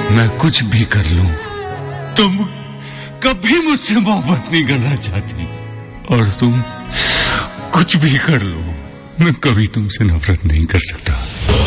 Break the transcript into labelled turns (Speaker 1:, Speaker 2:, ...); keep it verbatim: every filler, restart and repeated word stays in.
Speaker 1: मैं कुछ भी कर लूं, तुम कभी मुझसे मोहब्बत नहीं करना चाहती, और तुम कुछ भी कर लो, मैं कभी तुमसे नफरत नहीं कर सकता।